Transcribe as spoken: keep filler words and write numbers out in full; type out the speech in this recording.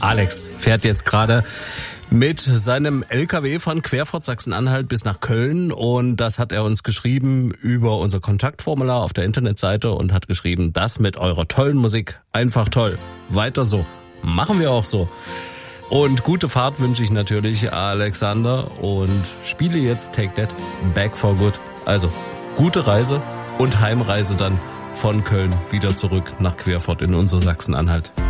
Alex fährt jetzt gerade mit seinem L K W von Querfurt Sachsen-Anhalt bis nach Köln und das hat er uns geschrieben über unser Kontaktformular auf der Internetseite und hat geschrieben, das mit eurer tollen Musik, einfach toll, weiter so, machen wir auch so. Und gute Fahrt wünsche ich natürlich Alexander und spiele jetzt Take That Back for Good. Also gute Reise und Heimreise dann von Köln wieder zurück nach Querfurt in unser Sachsen-Anhalt.